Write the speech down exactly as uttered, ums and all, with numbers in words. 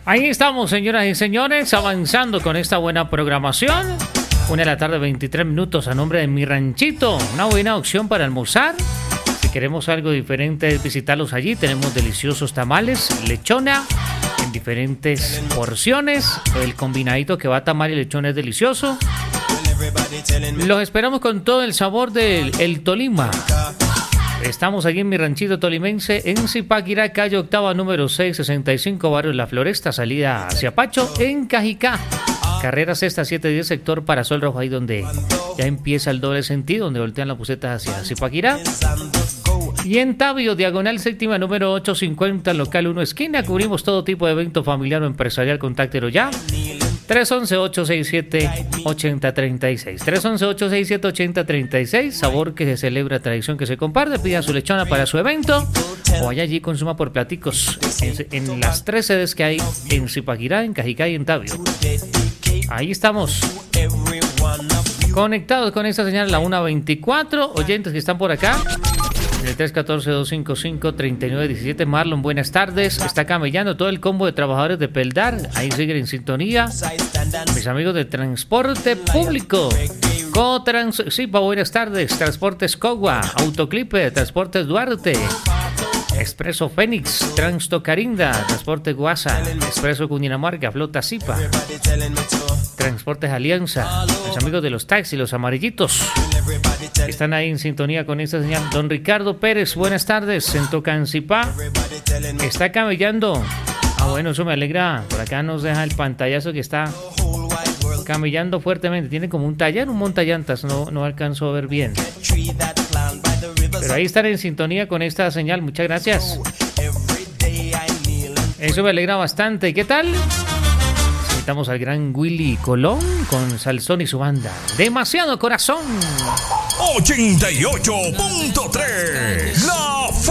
Ahí estamos, señoras y señores, avanzando con esta buena programación. Una de la tarde, veintitrés minutos, a nombre de Mi Ranchito. Una buena opción para almorzar. Si queremos algo diferente, visitarlos allí. Tenemos deliciosos tamales, lechona, en diferentes porciones. El combinadito que va tamal y lechona es delicioso. Los esperamos con todo el sabor del el Tolima. Estamos aquí en Mi Ranchito Tolimense, en Zipaquirá, calle octava, número seiscientos sesenta y cinco, barrio La Floresta, salida hacia Pacho, en Cajicá. Carrera sexta, setecientos diez, sector Parasol Rojo, ahí donde ya empieza el doble sentido, donde voltean las busetas hacia Zipaquirá. Y en Tabio, diagonal séptima, número ochocientos cincuenta, local uno, esquina. Cubrimos todo tipo de evento familiar o empresarial. Contáctelo ya. tres once, ocho seis siete, ocho cero tres seis. tres once, ocho seis siete, ocho cero tres seis. Sabor que se celebra, tradición que se comparte. Pida su lechona para su evento. O allá allí consuma por platicos. En, en las tres sedes que hay en Zipaquirá, en Cajicá y en Tabio. Ahí estamos. Conectados con esta señal, la una veinticuatro. Oyentes que estestán por acá. El tres uno cuatro, dos cinco cinco, tres nueve uno siete. Marlon, buenas tardes. Está camellando todo el combo de trabajadores de Peldar. Ahí siguen en sintonía. Mis amigos de Transporte Público. Cotrans, sí, buenas tardes. Transportes Cogua, Autoclipe, Transportes Duarte, Expreso Fénix, Transtocarinda, Transporte Guasa, Expreso Cundinamarca, Flota Zipa, Transportes Alianza, los amigos de los taxis, los amarillitos, están ahí en sintonía con esta señal. Don Ricardo Pérez, buenas tardes, en Tocancipá, está camellando. Ah, bueno, eso me alegra. Por acá nos deja el pantallazo que está camellando fuertemente. Tiene como un tallar, un montallantas, no, no alcanzo a ver bien. Pero ahí están en sintonía con esta señal. Muchas gracias. Eso me alegra bastante. ¿Y qué tal? Invitamos al gran Willy Colón con Salsón y su banda. Demasiado Corazón. ochenta y ocho punto tres. La